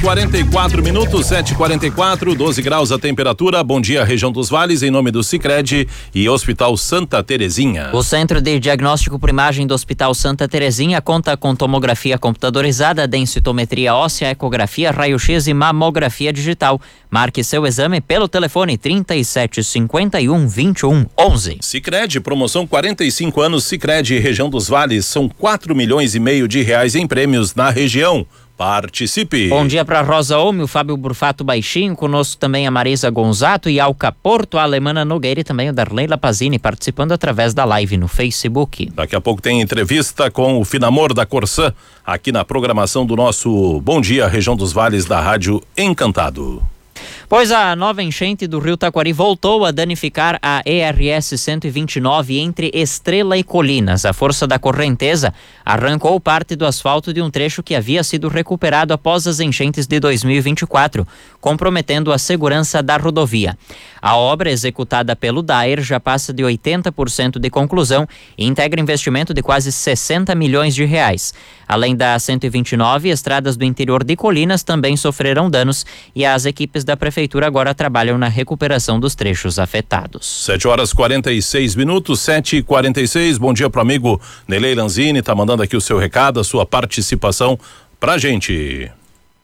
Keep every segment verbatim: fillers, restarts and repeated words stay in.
quarenta e quatro minutos, sete e quarenta e quatro, doze graus a temperatura. Bom dia, região dos vales, em nome do Sicredi e Hospital Santa Terezinha. O Centro de Diagnóstico por Imagem do Hospital Santa Terezinha conta com tomografia computadorizada, densitometria óssea, ecografia, raio-x e mamografia digital. Marque seu exame pelo telefone trinta e sete, cinquenta e um, vinte e um, onze. Sicredi, promoção quarenta e cinco anos, Sicredi, região dos vales, são quatro milhões e meio de reais em prêmios na região. Participe. Bom dia para Rosa Olme, o Fábio Burfato Baixinho, conosco também a Marisa Gonzato e Alca Porto, a Alemana Nogueira e também o Darley Lapazini participando através da live no Facebook. Daqui a pouco tem entrevista com o Finamor da Corsã, aqui na programação do nosso Bom Dia, região dos vales da Rádio Encantado. Pois a nova enchente do Rio Taquari voltou a danificar a E R S cento e vinte e nove entre Estrela e Colinas. A força da correnteza arrancou parte do asfalto de um trecho que havia sido recuperado após as enchentes de dois mil e vinte e quatro, comprometendo a segurança da rodovia. A obra, executada pelo D A E R, já passa de oitenta por cento de conclusão e integra investimento de quase sessenta milhões de reais. Além da cento e vinte e nove, estradas do interior de Colinas também sofreram danos e as equipes da prefeitura agora trabalham na recuperação dos trechos afetados. sete horas quarenta e seis minutos, sete e quarenta e seis. Bom dia pro amigo Nelei Lanzini, tá mandando aqui o seu recado, a sua participação pra gente.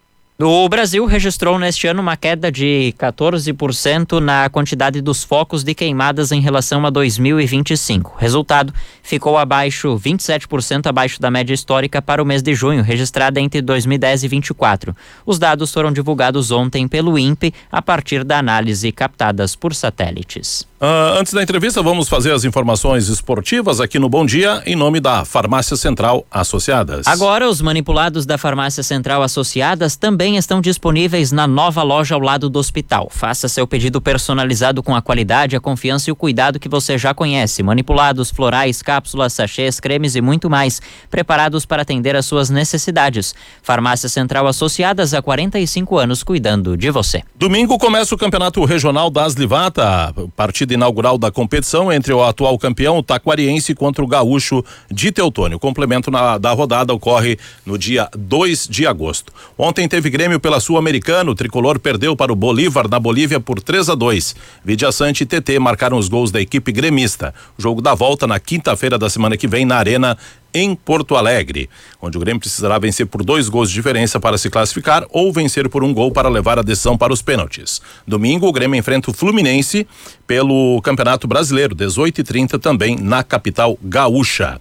O Brasil registrou neste ano uma queda de quatorze por cento na quantidade dos focos de queimadas em relação a dois mil e vinte e cinco. O resultado ficou abaixo, vinte e sete por cento abaixo da média histórica para o mês de junho, registrada entre dois mil e dez e vinte e quatro. Os dados foram divulgados ontem pelo INPE a partir da análise captadas por satélites. Uh, antes da entrevista, vamos fazer as informações esportivas aqui no Bom Dia, em nome da Farmácia Central Associadas. Agora, os manipulados da Farmácia Central Associadas também estão disponíveis na nova loja ao lado do hospital. Faça seu pedido personalizado com a qualidade, a confiança e o cuidado que você já conhece. Manipulados, florais, cápsulas, sachês, cremes e muito mais, preparados para atender às suas necessidades. Farmácia Central Associadas, há quarenta e cinco anos cuidando de você. Domingo começa o Campeonato Regional da Aslivata, partida inaugural da competição entre o atual campeão, o Taquariense, contra o Gaúcho de Teutônio. O complemento na, da rodada ocorre no dia dois de agosto. Ontem teve Grêmio pela Sul-Americana, o tricolor perdeu para o Bolívar na Bolívia por três a dois. Vidia Sante e T T marcaram os gols da equipe gremista. O jogo da volta na quinta-feira da semana que vem na Arena em Porto Alegre, onde o Grêmio precisará vencer por dois gols de diferença para se classificar ou vencer por um gol para levar a decisão para os pênaltis. Domingo, o Grêmio enfrenta o Fluminense pelo Campeonato Brasileiro, dezoito e trinta, também na capital gaúcha.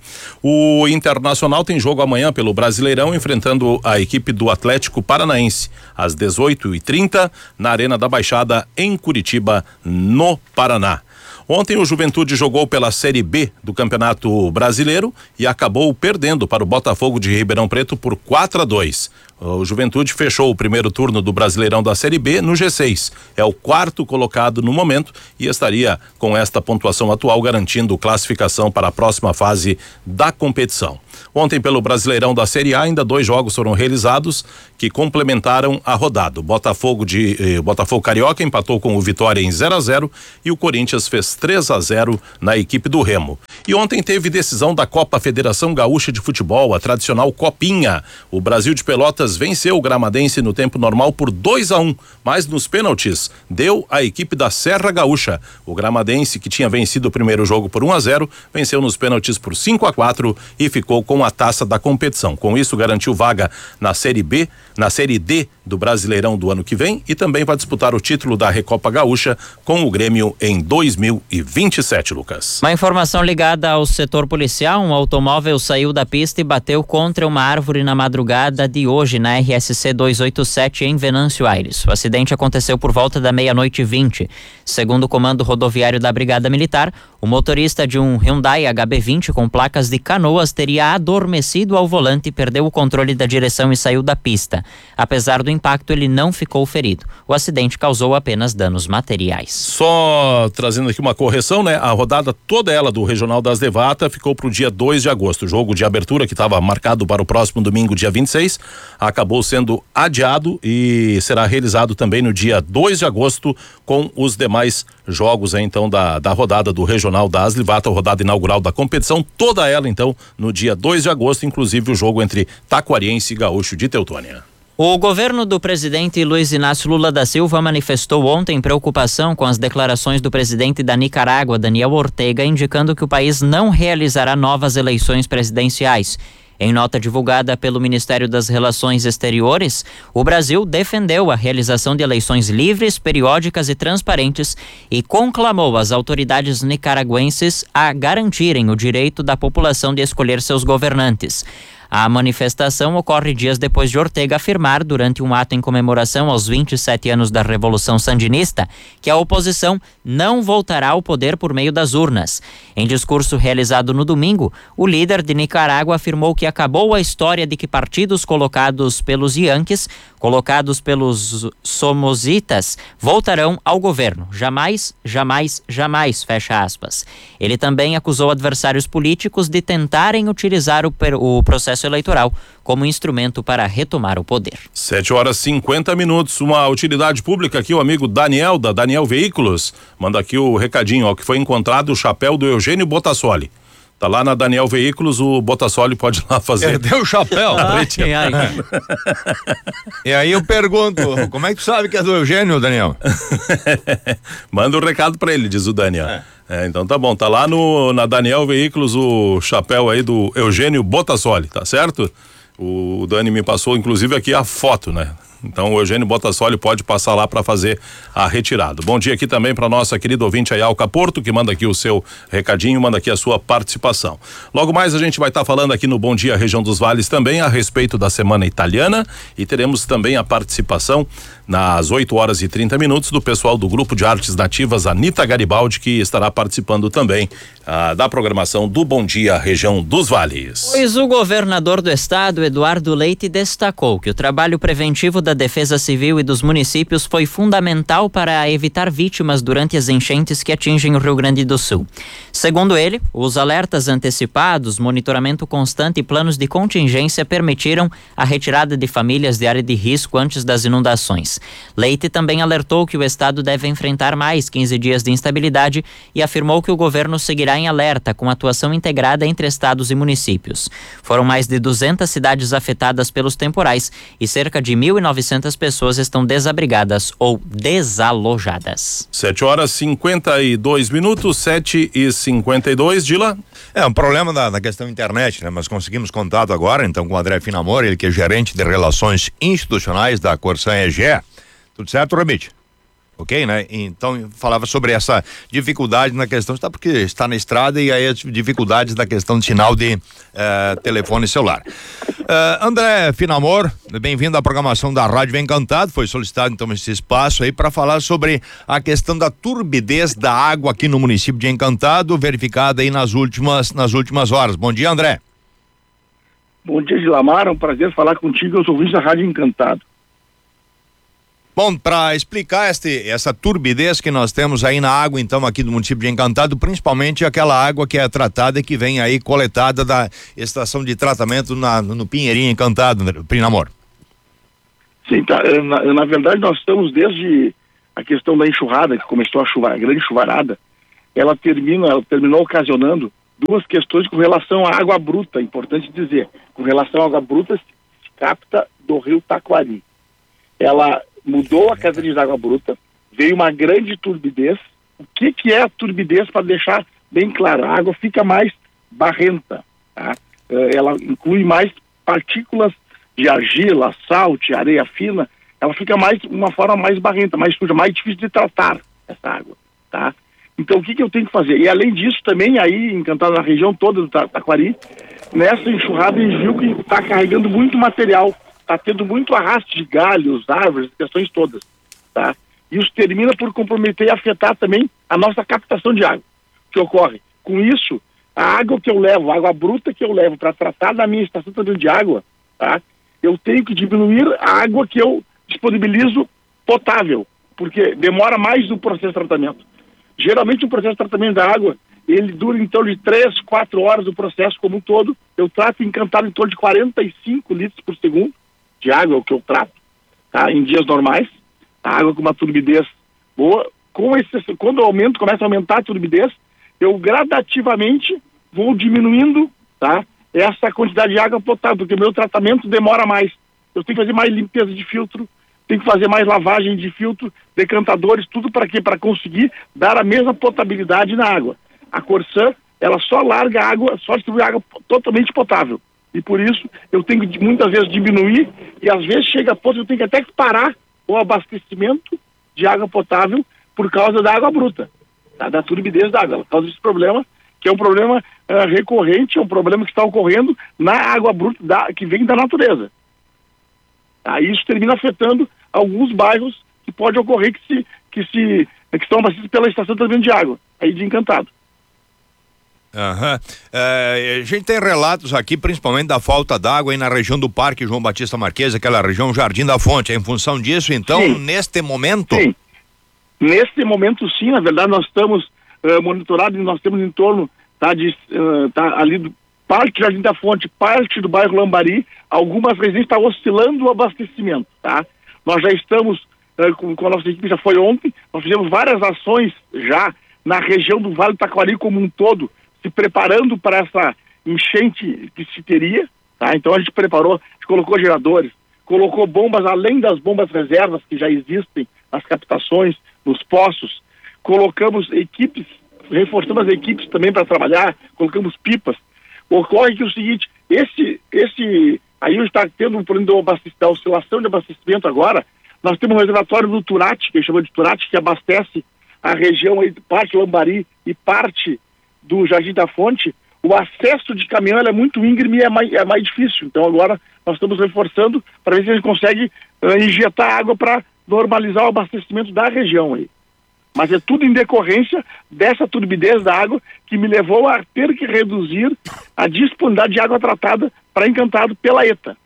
O Internacional tem jogo amanhã pelo Brasileirão, enfrentando a equipe do Atlético Paranaense, às dezoito e trinta, na Arena da Baixada, em Curitiba, no Paraná. Ontem o Juventude jogou pela Série B do Campeonato Brasileiro e acabou perdendo para o Botafogo de Ribeirão Preto por quatro a dois. O Juventude fechou o primeiro turno do Brasileirão da Série B no G seis. É o quarto colocado no momento e estaria com esta pontuação atual garantindo classificação para a próxima fase da competição. Ontem, pelo Brasileirão da Série A, ainda dois jogos foram realizados que complementaram a rodada. O Botafogo de eh, Botafogo Carioca empatou com o Vitória em zero a zero e o Corinthians fez três a zero na equipe do Remo. E ontem teve decisão da Copa Federação Gaúcha de Futebol, a tradicional Copinha. O Brasil de Pelotas venceu o Gramadense no tempo normal por dois a um, mas nos pênaltis deu a equipe da Serra Gaúcha. O Gramadense, que tinha vencido o primeiro jogo por um a zero, venceu nos pênaltis por cinco a quatro e ficou com a taça da competição. Com isso, garantiu vaga na Série B, na Série D do Brasileirão do ano que vem e também vai disputar o título da Recopa Gaúcha com o Grêmio em dois mil e vinte e sete, Lucas. Uma informação ligada ao setor policial: um automóvel saiu da pista e bateu contra uma árvore na madrugada de hoje na R S C duzentos e oitenta e sete em Venâncio Aires. O acidente aconteceu por volta da meia-noite e vinte. Segundo o comando rodoviário da Brigada Militar, o motorista de um Hyundai H B vinte com placas de Canoas teria adormecido ao volante, perdeu o controle da direção e saiu da pista. Apesar do impacto, ele não ficou ferido. O acidente causou apenas danos materiais. Só trazendo aqui uma correção, né? A rodada toda ela do Regional das Devata ficou para o dia dois de agosto. O jogo de abertura, que estava marcado para o próximo domingo, dia vinte e seis, acabou sendo adiado e será realizado também no dia dois de agosto com os demais jogos aí, então da, da rodada do Regional da Aslivata, a rodada inaugural da competição, toda ela então no dia dois de agosto, inclusive o jogo entre Taquariense e Gaúcho de Teutônia. O governo do presidente Luiz Inácio Lula da Silva manifestou ontem preocupação com as declarações do presidente da Nicarágua, Daniel Ortega, indicando que o país não realizará novas eleições presidenciais. Em nota divulgada pelo Ministério das Relações Exteriores, o Brasil defendeu a realização de eleições livres, periódicas e transparentes e conclamou as autoridades nicaragüenses a garantirem o direito da população de escolher seus governantes. A manifestação ocorre dias depois de Ortega afirmar, durante um ato em comemoração aos vinte e sete anos da Revolução Sandinista, que a oposição não voltará ao poder por meio das urnas. Em discurso realizado no domingo, o líder de Nicarágua afirmou que acabou a história de que partidos colocados pelos Yankees, colocados pelos Somositas, voltarão ao governo. Jamais, jamais, jamais, fecha aspas. Ele também acusou adversários políticos de tentarem utilizar o, o processo eleitoral como instrumento para retomar o poder. sete horas e cinquenta minutos. Uma utilidade pública aqui, o amigo Daniel, da Daniel Veículos, manda aqui o recadinho, ó, que foi encontrado o chapéu do Eugênio Botassoli. Tá lá na Daniel Veículos, o Botassoli pode ir lá fazer. Perdeu o chapéu. Ai, ai. E aí eu pergunto, como é que tu sabe que é do Eugênio, Daniel? Manda um recado pra ele, diz o Daniel. É. É, então tá bom, tá lá no, na Daniel Veículos o chapéu aí do Eugênio Botassoli, tá certo? O, o Dani me passou inclusive aqui a foto, né? Então o Eugênio Botassoli pode passar lá para fazer a retirada. Bom dia aqui também para nossa querida ouvinte Ayalca Porto, que manda aqui o seu recadinho, manda aqui a sua participação. Logo mais a gente vai estar tá falando aqui no Bom Dia Região dos Vales também a respeito da Semana Italiana e teremos também a participação nas oito horas e trinta minutos do pessoal do Grupo de Artes Nativas Anita Garibaldi, que estará participando também ah, da programação do Bom Dia Região dos Vales. Pois o governador do estado, Eduardo Leite, destacou que o trabalho preventivo da Defesa Civil e dos municípios foi fundamental para evitar vítimas durante as enchentes que atingem o Rio Grande do Sul. Segundo ele, os alertas antecipados, monitoramento constante e planos de contingência permitiram a retirada de famílias de área de risco antes das inundações. Leite também alertou que o estado deve enfrentar mais quinze dias de instabilidade e afirmou que o governo seguirá em alerta com atuação integrada entre estados e municípios. Foram mais de duzentas cidades afetadas pelos temporais e cerca de mil e novecentas pessoas estão desabrigadas ou desalojadas. sete horas e cinquenta e dois minutos, sete e cinquenta e dois, Dila. É um problema da, da questão internet, né? Mas conseguimos contato agora, então, com o André Finamor, ele que é gerente de relações institucionais da Corsan E G E. Tudo certo, Ramite? Ok, né? Então, falava sobre essa dificuldade na questão, está porque está na estrada e aí as dificuldades da questão de sinal de uh, telefone celular. Uh, André Finamor, bem-vindo à programação da Rádio Encantado, foi solicitado então esse espaço aí para falar sobre a questão da turbidez da água aqui no município de Encantado, verificada aí nas últimas, nas últimas horas. Bom dia, André. Bom dia, Gilamar, é um prazer falar contigo, eu sou ouvinte da Rádio Encantado. Bom, para explicar este, essa turbidez que nós temos aí na água, então, aqui do município de Encantado, principalmente aquela água que é tratada e que vem aí coletada da estação de tratamento na, no Pinheirinho Encantado, Pinamor. Sim, tá, na, na verdade nós estamos desde a questão da enxurrada, que começou a chuvar, a grande chuvarada, ela termina, ela terminou ocasionando duas questões com relação à água bruta, importante dizer, com relação à água bruta se capta do rio Taquari. Ela mudou a cadeia de água bruta, veio uma grande turbidez. O que que é a turbidez, para deixar bem claro? A água fica mais barrenta, tá? Ela inclui mais partículas de argila, sal, areia fina, ela fica mais, uma forma mais barrenta, mais suja, mais difícil de tratar essa água, tá? Então o que que eu tenho que fazer? E além disso também, aí, Encantado, na região toda do Taquari, nessa enxurrada a gente viu que está carregando muito material, está tendo muito arraste de galhos, árvores, questões todas, tá? Isso termina por comprometer e afetar também a nossa captação de água. O que ocorre? Com isso, a água que eu levo, a água bruta que eu levo para tratar da minha estação de água, tá? Eu tenho que diminuir a água que eu disponibilizo potável, porque demora mais o processo de tratamento. Geralmente o processo de tratamento da água, ele dura em torno de três, quatro horas o processo como um todo. Eu trato Encantado em torno de quarenta e cinco litros por segundo de água, é o que eu trato, tá? Em dias normais, a água com uma turbidez boa. Com esse, quando eu aumento, começa a aumentar a turbidez, eu gradativamente vou diminuindo, tá? Essa quantidade de água potável, porque o meu tratamento demora mais. eu tenho que fazer mais limpeza de filtro, tenho que fazer mais lavagem de filtro, decantadores, tudo para quê? Para conseguir dar a mesma potabilidade na água. A Corsã, ela só larga água, só distribui água totalmente potável. E por isso eu tenho que muitas vezes diminuir e às vezes chega a ponto que eu tenho que até parar o abastecimento de água potável por causa da água bruta, tá? Da turbidez da água, por causa desse problema, que é um problema uh, recorrente, é um problema que está ocorrendo na água bruta da, que vem da natureza. Tá? Isso termina afetando alguns bairros que pode ocorrer que se que se que estão abastecidos pela estação de tratamento de água, aí de Encantado. Uhum. É, a gente tem relatos aqui, principalmente da falta d'água aí na região do Parque João Batista Marques, aquela região Jardim da Fonte. É em função disso, então, sim, neste momento? Sim. Neste momento, sim. Na verdade, nós estamos uh, monitorados e nós temos em torno, tá, de, uh, tá ali do Parque Jardim da Fonte, parte do bairro Lambari, algumas regiões estão oscilando o abastecimento, tá? Nós já estamos, uh, com, com a nossa equipe, já foi ontem, nós fizemos várias ações já na região do Vale do Taquari como um todo, se preparando para essa enchente que se teria, tá? Então a gente preparou, a gente colocou geradores, colocou bombas além das bombas reservas que já existem nas captações, nos poços, colocamos equipes, reforçamos as equipes também para trabalhar, colocamos pipas. Ocorre que é o seguinte, esse, esse, aí está tendo um problema de abastecimento, da oscilação de abastecimento agora, nós temos um reservatório do Turati, que chama de Turati, que abastece a região aí, parte Lambari e parte do Jardim da Fonte. O acesso de caminhão é muito íngreme e é mais, é mais difícil. Então agora nós estamos reforçando para ver se a gente consegue uh, injetar água para normalizar o abastecimento da região aí. Mas é tudo em decorrência dessa turbidez da água que me levou a ter que reduzir a disponibilidade de água tratada para Encantado pela ETA.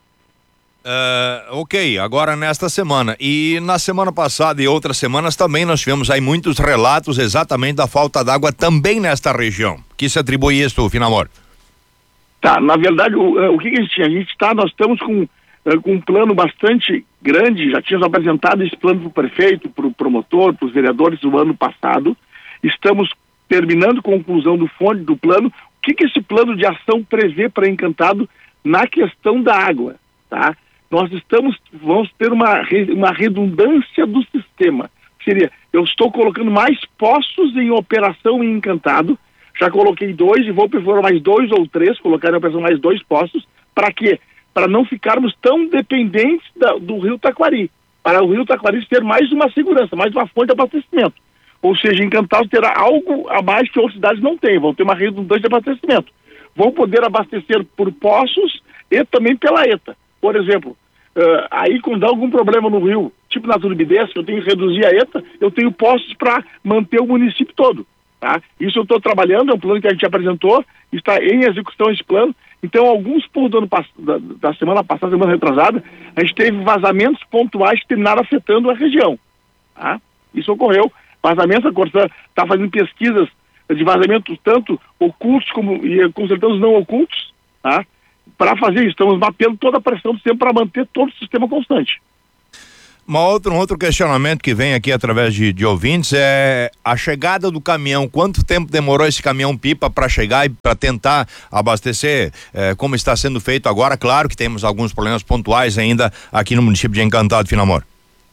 Uh, ok, agora nesta semana e na semana passada e outras semanas também nós tivemos aí muitos relatos exatamente da falta d'água também nesta região. Que se atribui isso, Finamor? Tá, na verdade, o, o que, que a gente tinha? A gente tá, nós estamos com, uh, com um plano bastante grande, já tínhamos apresentado esse plano para o prefeito, para o promotor, para os vereadores do ano passado. Estamos terminando a conclusão do fundo do plano. O que, que esse plano de ação prevê para Encantado na questão da água, tá? Nós estamos, vamos ter uma, uma redundância do sistema. Seria, eu estou colocando mais poços em operação em Encantado, já coloquei dois e vou perfurar mais dois ou três, colocar em operação mais dois poços, para quê? Para não ficarmos tão dependentes da, do Rio Taquari, para o Rio Taquari ter mais uma segurança, mais uma fonte de abastecimento. Ou seja, Encantado terá algo a mais que outras cidades não têm, vão ter uma redundância de abastecimento. Vão poder abastecer por poços e também pela ETA. Por exemplo, uh, aí quando dá algum problema no rio, tipo na turbidez, que eu tenho que reduzir a ETA, eu tenho postos para manter o município todo, tá? Isso eu estou trabalhando, é um plano que a gente apresentou, está em execução esse plano. Então, alguns por do ano pass- da, da semana passada, semana retrasada, a gente teve vazamentos pontuais que terminaram afetando a região, tá? Isso ocorreu. Vazamentos, a Corsã está fazendo pesquisas de vazamentos tanto ocultos como e consertando os não ocultos, tá? Para fazer isso, estamos mapeando toda a pressão do sistema para manter todo o sistema constante. Uma outra, um outro questionamento que vem aqui através de, de ouvintes é a chegada do caminhão. Quanto tempo demorou esse caminhão-pipa para chegar e para tentar abastecer, eh, como está sendo feito agora? Claro que temos alguns problemas pontuais ainda aqui no município de Encantado, Finamor.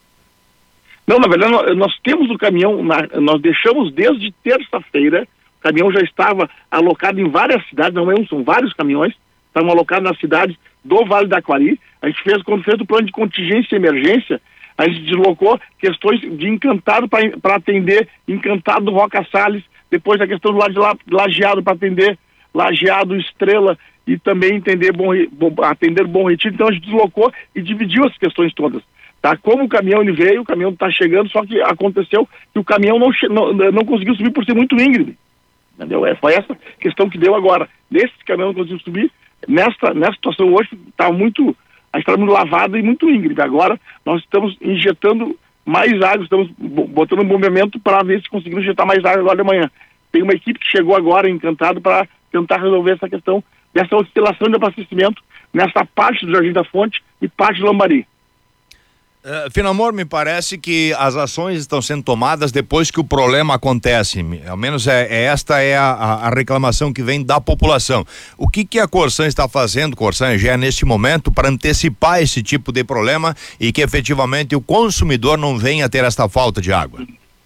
Não, na verdade, nós, nós temos o caminhão, na, nós deixamos desde terça-feira, o caminhão já estava alocado em várias cidades, não é um, são vários caminhões, estavam alocados nas cidades do Vale do Taquari. A gente fez, quando fez o plano de contingência e emergência, a gente deslocou questões de Encantado para atender Encantado do Roca Salles, depois a questão do lado de la, Lajeado para atender Lajeado, Estrela e também entender bom, bom, atender Bom Retiro. Então a gente deslocou e dividiu as questões todas. Tá? Como o caminhão ele veio, o caminhão está chegando, só que aconteceu que o caminhão não, che- não, não conseguiu subir por ser muito íngreme. Entendeu? É, foi essa questão que deu agora. Nesse caminhão não conseguiu subir, nesta, nessa situação hoje está muito, a estrada muito lavada e muito íngreme. Agora nós estamos injetando mais água, estamos botando um movimento para ver se conseguimos injetar mais água agora de manhã. Tem uma equipe que chegou agora, Encantado, para tentar resolver essa questão dessa oscilação de abastecimento nessa parte do Jardim da Fonte e parte do Lambari. Uh, Finamor, me parece que as ações estão sendo tomadas depois que o problema acontece. Ao menos é, é esta é a, a reclamação que vem da população. O que que a Corsan está fazendo, Corsan E G E, neste momento, para antecipar esse tipo de problema e que efetivamente o consumidor não venha a ter esta falta de água?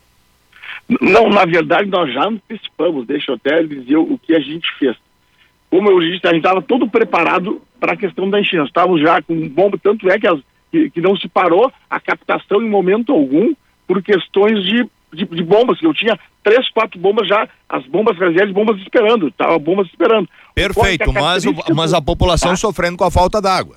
Não, na verdade nós já antecipamos, deixa eu até dizer o que a gente fez. Como eu disse, a gente estava todo preparado para a questão da enchente. Estávamos já com bomba, tanto é que as Que, que não se parou a captação em momento algum por questões de, de, de bombas, que eu tinha três, quatro bombas já, as bombas reservas, bombas esperando, tava bombas esperando. Perfeito, mas, o, mas a população tá sofrendo com a falta d'água.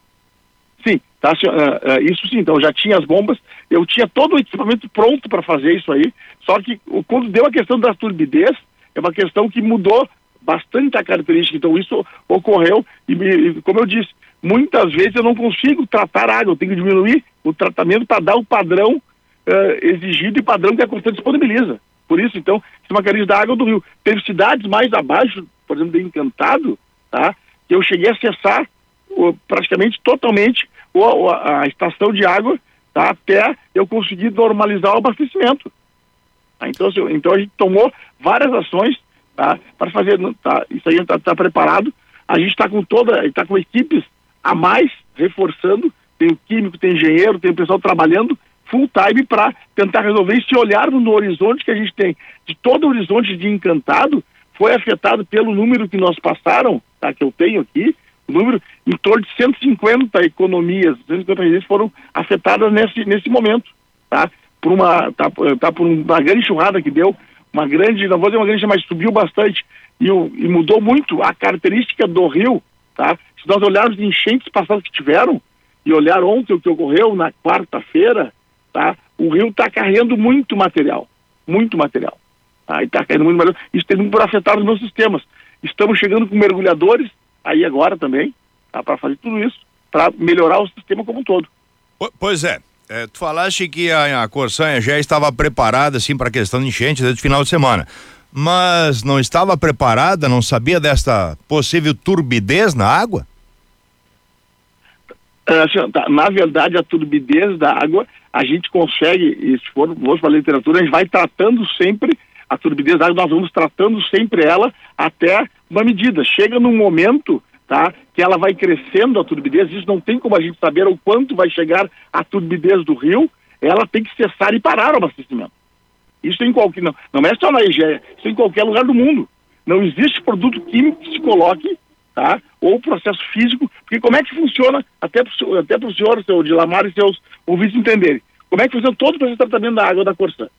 Sim, tá, uh, uh, isso sim, então eu já tinha as bombas, eu tinha todo o equipamento pronto para fazer isso aí, só que quando deu a questão da turbidez, é uma questão que mudou bastante a característica, então isso ocorreu e, e como eu disse, muitas vezes eu não consigo tratar a água, eu tenho que diminuir o tratamento para dar o padrão uh, exigido e padrão que a Corsan disponibiliza. Por isso, então, isso é uma carência da água do rio. Teve cidades mais abaixo, por exemplo, de Encantado, tá? Que eu cheguei a acessar uh, praticamente totalmente uh, a, a estação de água, tá? Até eu conseguir normalizar o abastecimento. Tá? Então, assim, então a gente tomou várias ações, tá? Para fazer, tá? Isso aí está tá preparado. A gente está com toda, está com equipes a mais, reforçando, tem o químico, tem engenheiro, tem o pessoal trabalhando full time para tentar resolver. E se olharmos no horizonte que a gente tem, de todo o horizonte de Encantado, foi afetado pelo número que nós passaram, tá, que eu tenho aqui, o número, em torno de cento e cinquenta economias, cento e cinquenta residências foram afetadas nesse, nesse momento, tá, por uma, tá, tá, por uma grande enxurrada que deu, uma grande, não vou dizer uma grande, mas subiu bastante, e, o, e mudou muito a característica do rio, tá? Se nós olharmos enchentes passadas que tiveram, e olhar ontem o que ocorreu na quarta-feira, tá? O rio está carregando muito material, muito material, tá? E está carregando muito material, isso tem muito por afetar os meus sistemas. Estamos chegando com mergulhadores, aí agora também, tá? Para fazer tudo isso, para melhorar o sistema como um todo. Pois é, é tu falaste que a, a Corsan já estava preparada, assim, para a questão de enchentes desde o final de semana, mas não estava preparada, não sabia desta possível turbidez na água? Uh, tá, na verdade, a turbidez da água, a gente consegue, e se for, vamos para a literatura, a gente vai tratando sempre a turbidez da água, nós vamos tratando sempre ela até uma medida. Chega num momento, tá, que ela vai crescendo a turbidez, isso não tem como a gente saber o quanto vai chegar a turbidez do rio, ela tem que cessar e parar o abastecimento. Isso em qualquer, não, não é só na E G E, isso em qualquer lugar do mundo. Não existe produto químico que se coloque, tá? Ou processo físico, porque como é que funciona, até para até o senhor, seu Dilamar e seus ouvintes entenderem, como é que funciona todo o processo de tratamento da água da Corsan.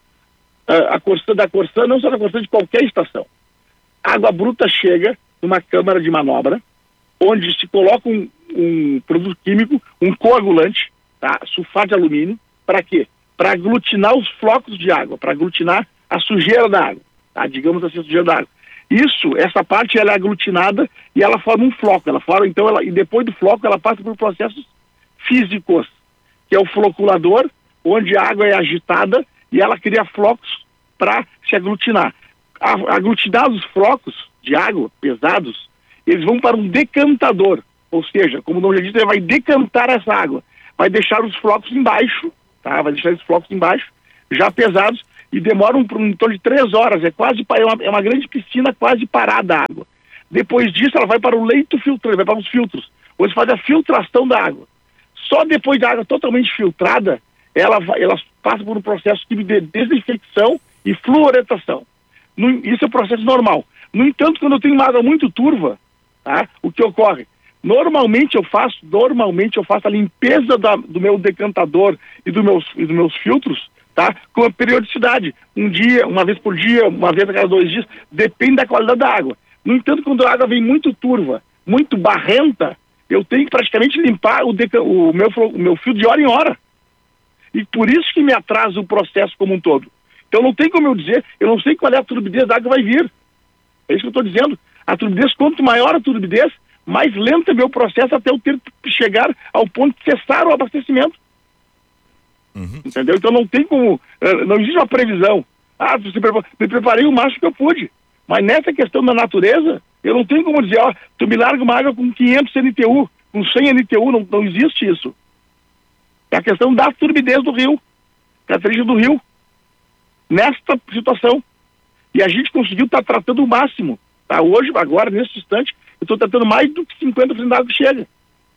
Uh, a Corsan, da Corsan, não só da Corsan, de qualquer estação. A água bruta chega numa câmara de manobra, onde se coloca um, um produto químico, um coagulante, tá? Sulfato de alumínio, para quê? Para aglutinar os flocos de água, para aglutinar a sujeira da água, tá? Digamos assim, a sujeira da água. Isso, essa parte ela é aglutinada e ela forma um floco, ela forma, então, ela, e depois do floco ela passa por processos físicos, que é o floculador, onde a água é agitada e ela cria flocos para se aglutinar. A, aglutinados os flocos de água pesados, eles vão para um decantador, ou seja, como o nome já diz, ele vai decantar essa água, vai deixar os flocos embaixo, tá? Vai deixar esses flocos embaixo, já pesados, e demoram por um torno de três horas, é quase é uma, é uma grande piscina quase parada a água. Depois disso ela vai para o leito filtrante, vai para os filtros, onde se faz a filtração da água. Só depois da água totalmente filtrada, ela, vai, ela passa por um processo de desinfecção e fluoretação. No, isso é o processo normal. No entanto, quando eu tenho uma água muito turva, tá, o que ocorre? Normalmente eu faço, normalmente eu faço a limpeza da, do meu decantador e, do meus, e dos meus filtros, tá? Com a periodicidade, um dia, uma vez por dia, uma vez a cada dois dias, depende da qualidade da água. No entanto, quando a água vem muito turva, muito barrenta, eu tenho que praticamente limpar o, deca, o, meu, o meu fio de hora em hora. E por isso que me atrasa o processo como um todo. Então não tem como eu dizer, eu não sei qual é a turbidez da água que vai vir. É isso que eu estou dizendo. A turbidez, quanto maior a turbidez, mais lento é meu processo até eu ter que chegar ao ponto de cessar o abastecimento. Uhum. Entendeu? Então não tem como, não existe uma previsão. Ah, me preparei o máximo que eu pude. Mas nessa questão da natureza, eu não tenho como dizer, ó, tu me larga uma água com quinhentos N T U, com cem N T U, não, não existe isso. É a questão da turbidez do rio, característica do rio, nesta situação. E a gente conseguiu estar tá tratando o máximo. Tá? Hoje, agora, nesse instante, eu estou tratando mais do que cinquenta por cento da água que chega.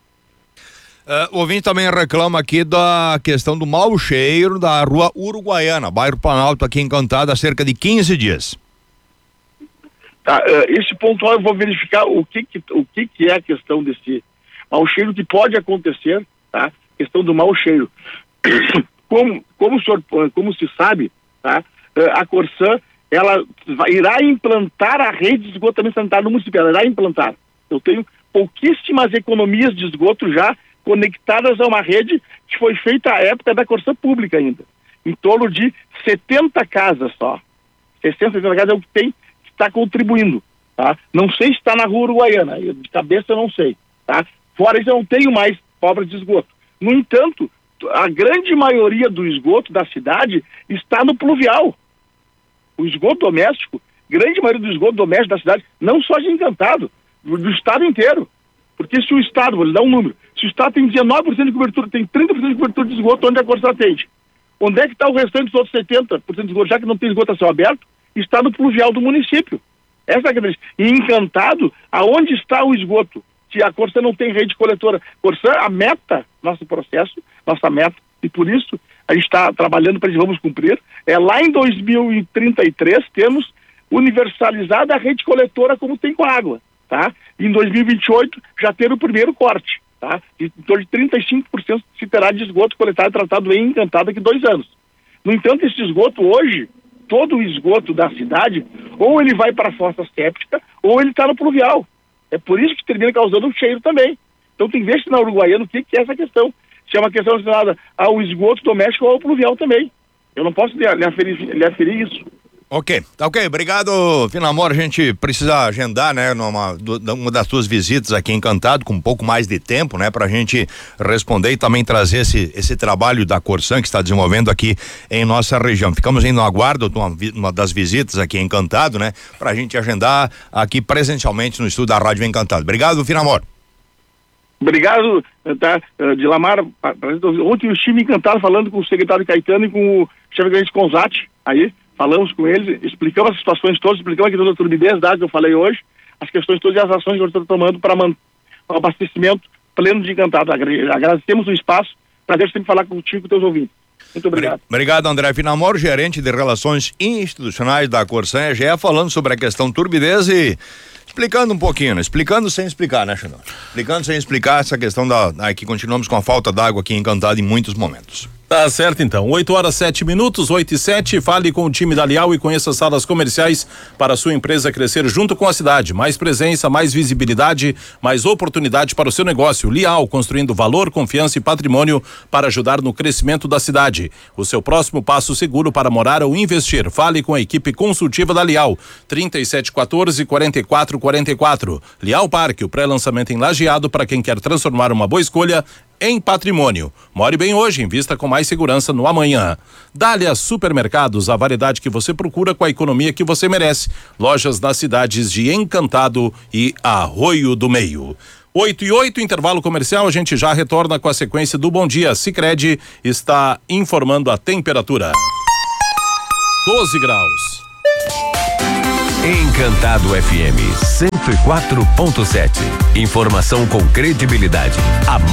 Uh, o ouvinte também reclama aqui da questão do mau cheiro da rua Uruguaiana, bairro Planalto, aqui em Encantado, há cerca de quinze dias. Tá, uh, esse ponto eu vou verificar o que que, o que que é a questão desse mau cheiro que pode acontecer, tá? Questão do mau cheiro. Como, como, o senhor, como se sabe, tá? Uh, a Corsã, ela vai, irá implantar a rede de esgotamento sanitário no município, ela irá implantar. Eu tenho pouquíssimas economias de esgoto já conectadas a uma rede que foi feita à época da Corsã Pública ainda. Em torno de setenta casas só. sessenta, setenta casas é o que tem que está contribuindo, tá? Não sei se está na rua Uruguaiana, eu, de cabeça eu não sei, tá? Fora isso eu não tenho mais obras de esgoto. No entanto, a grande maioria do esgoto da cidade está no pluvial. O esgoto doméstico, grande maioria do esgoto doméstico da cidade, não só de Encantado, do, do estado inteiro. Porque se o estado, vou lhe dar um número, se o estado tem dezenove por cento de cobertura, tem trinta por cento de cobertura de esgoto, onde a Corsã atende. Onde é que está o restante dos outros setenta por cento de esgoto, já que não tem esgoto a céu aberto? Está no pluvial do município. Essa é a questão. E Encantado, aonde está o esgoto? Se a Corsã não tem rede coletora. Corsã, a meta, nosso processo, nossa meta, e por isso a gente está trabalhando para que vamos cumprir, é lá em dois mil e trinta e três temos universalizada a rede coletora como tem com a água, tá? E em dois mil e vinte e oito já ter o primeiro corte, tá? Em torno de trinta e cinco por cento se terá de esgoto coletado e tratado em Encantado daqui a dois anos. No entanto, esse esgoto hoje, todo o esgoto da cidade, ou ele vai para a fossa séptica, ou ele está no pluvial. É por isso que termina causando um cheiro também. Então tem que ver se na Uruguaiana o que, que é essa questão. Se é uma questão relacionada ao esgoto doméstico ou ao pluvial também. Eu não posso lhe, lhe, aferir, lhe aferir isso. Ok, tá ok. Obrigado, Finamor. A gente precisa agendar, né, numa uma das tuas visitas aqui em Encantado, com um pouco mais de tempo, né, pra gente responder e também trazer esse, esse trabalho da Corsã que está desenvolvendo aqui em nossa região. Ficamos ainda no aguardo de uma, uma das visitas aqui em Encantado, né, pra gente agendar aqui presencialmente no estúdio da Rádio Encantado. Obrigado, Finamor. Obrigado, tá, Dilamar. Ontem o time Encantado falando com o secretário Caetano e com o chefe-gabinete Consati, aí, falamos com eles, explicamos as situações todas, explicamos aqui toda a turbidez da que eu falei hoje, as questões todas e as ações que eu estou tomando para manter o abastecimento pleno de Encantado. Agradecemos o espaço, prazer sempre falar contigo e com teus ouvintes. Muito obrigado. Obrigado, André Finamor, gerente de Relações Institucionais da Corsã E G E, falando sobre a questão turbidez e explicando um pouquinho, né? Explicando sem explicar, né, Xandão? Explicando sem explicar essa questão da, da que continuamos com a falta d'água aqui em Encantado em muitos momentos. Tá certo, então. oito horas, sete minutos, oito e sete. Fale com o time da Lial e conheça as salas comerciais para a sua empresa crescer junto com a cidade. Mais presença, mais visibilidade, mais oportunidade para o seu negócio. Lial, construindo valor, confiança e patrimônio para ajudar no crescimento da cidade. O seu próximo passo seguro para morar ou investir. Fale com a equipe consultiva da Lial. trinta e sete, quatorze, quarenta e quatro, quarenta e quatro. Lial Parque, o pré-lançamento em Lajeado para quem quer transformar uma boa escolha em patrimônio. More bem hoje, invista com mais segurança no amanhã. Dália Supermercados, a variedade que você procura com a economia que você merece. Lojas nas cidades de Encantado e Arroio do Meio. oito e oito, intervalo comercial, a gente já retorna com a sequência do Bom Dia. Sicredi está informando a temperatura. doze graus. Encantado F M cento e quatro ponto sete. Informação com credibilidade. A